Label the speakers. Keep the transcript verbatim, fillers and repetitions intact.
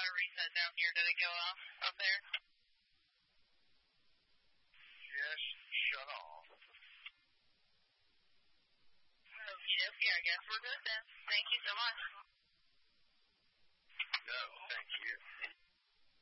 Speaker 1: reset down here. Did it go off up there?
Speaker 2: Yes, shut off.
Speaker 1: Okie dokie, I guess we're good then. Thank you so much.
Speaker 2: No, thank you.